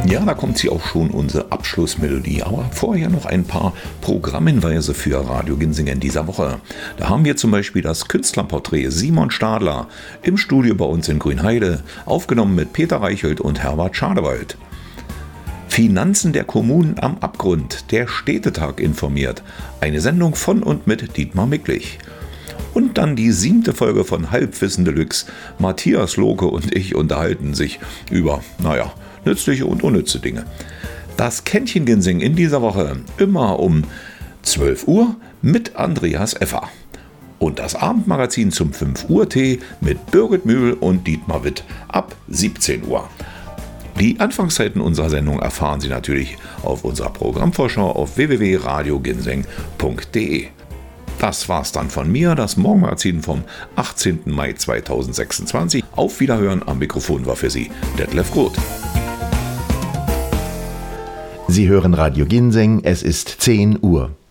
Ja, da kommt sie auch schon, unsere Abschlussmelodie. Aber vorher noch ein paar Programmhinweise für Radio Ginsing in dieser Woche. Da haben wir zum Beispiel das Künstlerporträt Simon Stadler im Studio bei uns in Grünheide, aufgenommen mit Peter Reichelt und Herbert Schadewald. Finanzen der Kommunen am Abgrund, der Städtetag informiert. Eine Sendung von und mit Dietmar Micklich. Und dann die 7. Folge von Halbwissen Deluxe. Matthias Loke und ich unterhalten sich über, nützliche und unnütze Dinge. Das Kännchen Ginsing in dieser Woche immer um 12 Uhr mit Andreas Effer. Und das Abendmagazin zum 5 Uhr Tee mit Birgit Mühl und Dietmar Witt ab 17 Uhr. Die Anfangszeiten unserer Sendung erfahren Sie natürlich auf unserer Programmvorschau auf www.radioginseng.de. Das war's dann von mir, das Morgenmagazin vom 18. Mai 2026. Auf Wiederhören, am Mikrofon war für Sie Detlef Roth. Sie hören Radio Ginseng, es ist 10 Uhr.